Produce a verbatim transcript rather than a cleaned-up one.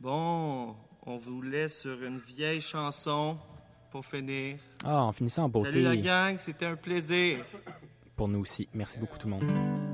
Bon, on vous laisse sur une vieille chanson pour finir. Ah, en finissant en beauté. Salut la gang, c'était un plaisir. Pour nous aussi. Merci beaucoup tout le monde.